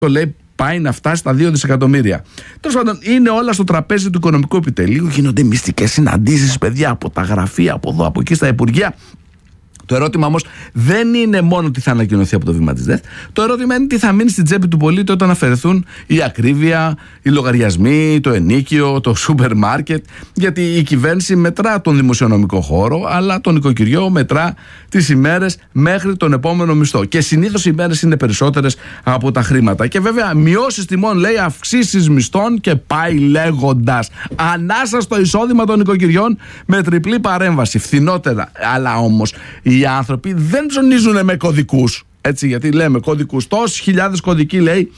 το λέει πάει να φτάσει στα 2 δισεκατομμύρια. Τέλος πάντων, είναι όλα στο τραπέζι του οικονομικού επιτελείου. Γίνονται μυστικές συναντήσεις, παιδιά, από τα γραφεία, από εδώ, από εκεί, στα υπουργεία. Το ερώτημα όμως δεν είναι μόνο τι θα ανακοινωθεί από το βήμα της ΔΕΘ. Το ερώτημα είναι τι θα μείνει στην τσέπη του πολίτη όταν αφαιρεθούν η ακρίβεια, οι λογαριασμοί, το ενοίκιο, το σούπερ μάρκετ. Γιατί η κυβέρνηση μετρά τον δημοσιονομικό χώρο, αλλά το νοικοκυριό μετρά τις ημέρες μέχρι τον επόμενο μισθό. Και συνήθως οι ημέρες είναι περισσότερες από τα χρήματα. Και βέβαια, μειώσεις τιμών, λέει, αυξήσεις μισθών και πάει λέγοντας. Ανάσα στο εισόδημα των νοικοκυριών με τριπλή παρέμβαση. Φθηνότερα. Αλλά όμως οι άνθρωποι δεν ψωνίζουν με κωδικούς. Έτσι, γιατί λέμε κωδικούς. Τόσοι χιλιάδες κωδικοί, λέει,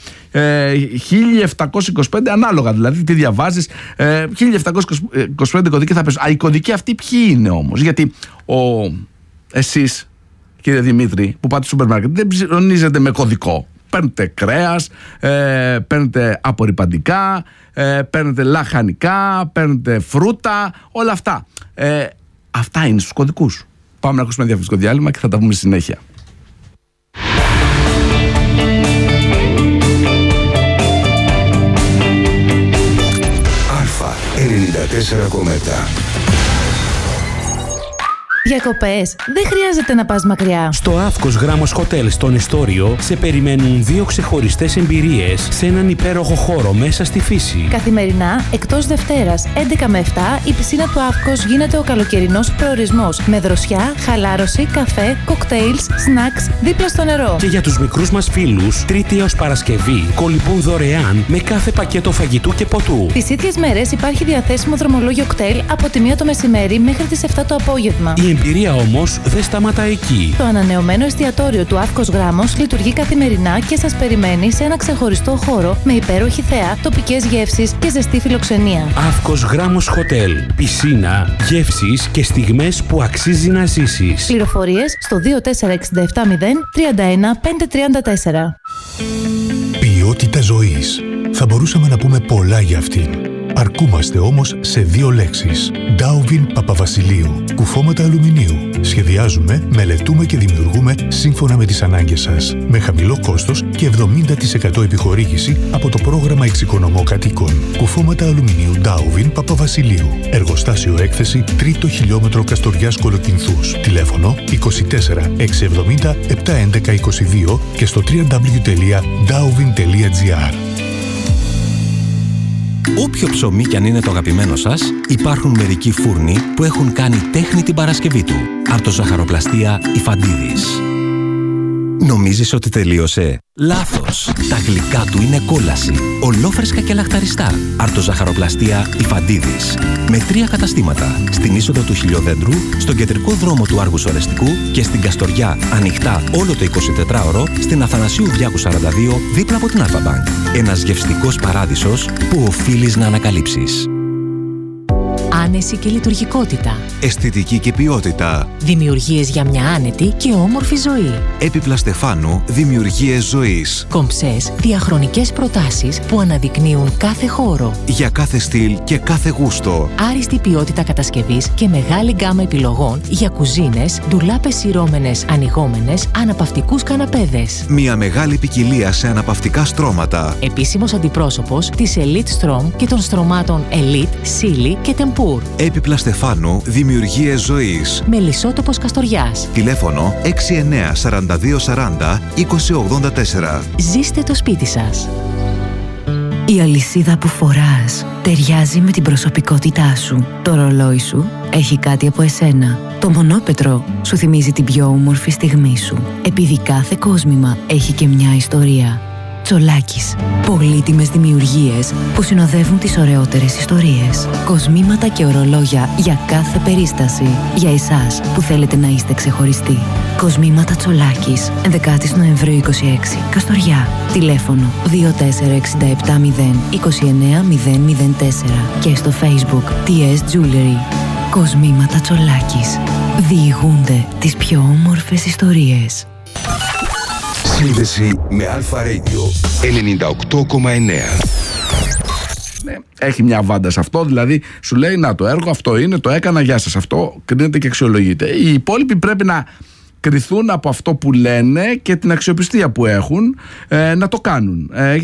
1725 ανάλογα. Δηλαδή, τι διαβάζεις, 1725 κωδικοί θα πέσουν. Οι κωδικοί αυτοί ποιοι είναι όμως? Γιατί εσείς, κύριε Δημήτρη, που πάτε στο σούπερ μάρκετ, δεν ψωνίζετε με κωδικό. Παίρνετε κρέας, παίρνετε απορρυπαντικά, παίρνετε λαχανικά, παίρνετε φρούτα, όλα αυτά. Αυτά είναι στους κωδικούς. Πάμε να ακούσουμε ένα διαφημιστικό διάλειμμα και θα τα πούμε στη συνέχεια. Αλφα 94,7. Διακοπές. Δεν χρειάζεται να πας μακριά. Στο Αύκος Γράμμος Hotel στον Εστόριο σε περιμένουν 2 ξεχωριστές εμπειρίες σε έναν υπέροχο χώρο μέσα στη φύση. Καθημερινά, εκτός Δευτέρας, 11 με 7, η πισίνα του Αύκος γίνεται ο καλοκαιρινός προορισμός. Με δροσιά, χαλάρωση, καφέ, κοκτέιλς, σνακς δίπλα στο νερό. Και για τους μικρούς μας φίλους, Τρίτη έως Παρασκευή, κολυμπούν δωρεάν με κάθε πακέτο φαγητού και ποτού. Τις ίδιες μέρες υπάρχει διαθέσιμο δρομολόγιο κτέλ από τη 1 το μεσημέρι μέχρι τις 7 το απόγευμα. Η εμπειρία όμως δεν σταματά εκεί. Το ανανεωμένο εστιατόριο του Αύκος Γράμμος λειτουργεί καθημερινά και σας περιμένει σε ένα ξεχωριστό χώρο με υπέροχη θέα, τοπικές γεύσεις και ζεστή φιλοξενία. Αύκος Γράμμος Hotel. Πισίνα, γεύσεις και στιγμές που αξίζει να ζήσεις. Πληροφορίες στο 24670 31 534. Ποιότητα ζωής. Θα μπορούσαμε να πούμε πολλά για αυτήν. Αρκούμαστε όμως σε 2 λέξεις. Ντάουβιν Παπαβασιλείου. Κουφώματα αλουμινίου. Σχεδιάζουμε, μελετούμε και δημιουργούμε σύμφωνα με τις ανάγκες σας. Με χαμηλό κόστος και 70% επιχορήγηση από το πρόγραμμα Εξοικονομώ Κατοίκων. Κουφώματα αλουμινίου Ντάουβιν Παπαβασιλείου. Εργοστάσιο έκθεση 3ο χιλιόμετρο Καστοριάς Κολοκυνθούς. Τηλέφωνο 24 670 711 22 και στο www.dauvin.gr. Όποιο ψωμί κι αν είναι το αγαπημένο σας, υπάρχουν μερικοί φούρνοι που έχουν κάνει τέχνη την Παρασκευή του. Αρτοζαχαροπλαστεία Ιφαντίδης. Νομίζεις ότι τελείωσε? Λάθος! Τα γλυκά του είναι κόλαση. Ολόφρεσκα και λαχταριστά. Αρτοζαχαροπλαστεία Ιφαντίδης. Με 3 καταστήματα. Στην είσοδο του Χιλιοδέντρου, στον κεντρικό δρόμο του Άργους Ορεστικού και στην Καστοριά, ανοιχτά όλο το 24ωρο, στην Αθανασίου Διάκου 42, δίπλα από την Αλφα-Μπανκ. Ένας γευστικός παράδεισος που οφείλεις να ανακαλύψεις. Άνεση και λειτουργικότητα. Αισθητική και ποιότητα. Δημιουργίες για μια άνετη και όμορφη ζωή. Έπιπλα Στεφάνου, δημιουργίες ζωής. Κομψές, διαχρονικές προτάσεις που αναδεικνύουν κάθε χώρο. Για κάθε στυλ και κάθε γούστο. Άριστη ποιότητα κατασκευής και μεγάλη γκάμα επιλογών για κουζίνες, ντουλάπες σειρώμενες, ανοιγόμενες, αναπαυτικούς καναπέδες. Μια μεγάλη ποικιλία σε αναπαυτικά στρώματα. Επίσημος αντιπρόσωπος της Elite Strom και των στρωμάτων Elite, Silly και Tempur. Έπιπλα Στεφάνου, δημιουργίες ζωής. Μελισσότοπος Καστοριάς. Τηλέφωνο 69 42 40 20 84. Ζήστε το σπίτι σας. Η αλυσίδα που φοράς ταιριάζει με την προσωπικότητά σου. Το ρολόι σου έχει κάτι από εσένα. Το μονόπετρο σου θυμίζει την πιο όμορφη στιγμή σου. Επειδή κάθε κόσμημα έχει και μια ιστορία. Τσολάκης. Πολύτιμες δημιουργίες που συνοδεύουν τις ωραιότερες ιστορίες. Κοσμήματα και ορολόγια για κάθε περίσταση. Για εσάς που θέλετε να είστε ξεχωριστοί. Κοσμήματα Τσολάκης. 11 Νοεμβρίου 26. Καστοριά. Τηλέφωνο 2467 029 004 και στο Facebook TS Jewelry. Κοσμήματα Τσολάκης. Διηγούνται τις πιο όμορφες ιστορίες. Σύνδεση με Αλφα Radio 98,9. Ναι, έχει μια βάντα σε αυτό, δηλαδή σου λέει να το έργο αυτό είναι, το έκανα, γεια σας, αυτό κρίνεται και αξιολογείται. Οι υπόλοιποι πρέπει να κριθούν από αυτό που λένε και την αξιοπιστία που έχουν να το κάνουν.